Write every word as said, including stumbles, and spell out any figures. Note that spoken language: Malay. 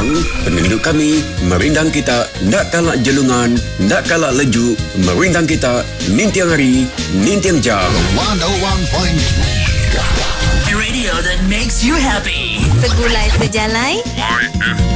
Pahang, penduduk kami, merindang kita, nak kalak jelungan, nak kalak leju, merindang kita, nintiang hari, nintiang jam. seratus satu tiga Radio that makes you happy. Segulai sejalai. Y F